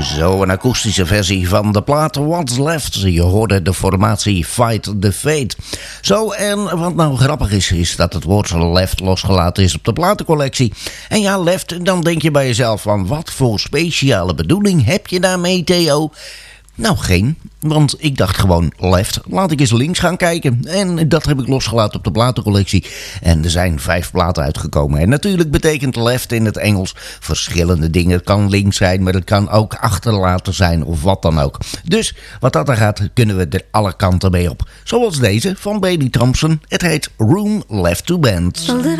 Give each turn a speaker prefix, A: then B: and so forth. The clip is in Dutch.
A: Zo, een akoestische versie van de plaat What's Left. Je hoorde de formatie Fight the Fate. Zo, en wat nou grappig is dat het woord left losgelaten is op de platencollectie. En ja, left, dan denk je bij jezelf van, wat voor speciale bedoeling heb je daarmee, Theo? Nou, geen. Want ik dacht gewoon left. Laat ik eens links gaan kijken. En dat heb ik losgelaten op de platencollectie. En er zijn 5 platen uitgekomen. En natuurlijk betekent left in het Engels verschillende dingen. Het kan links zijn, maar het kan ook achterlaten zijn of wat dan ook. Dus wat dat er gaat, kunnen we er alle kanten mee op. Zoals deze van Bailey Thompson. Het heet Room Left to Bend.